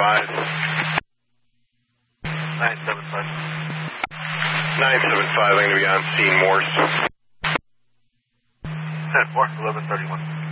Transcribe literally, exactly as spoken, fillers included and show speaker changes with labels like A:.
A: advise.
B: nine seven five.
A: nine seven five, I'm going to be on scene Morse.
B: ten four, eleven thirty-one.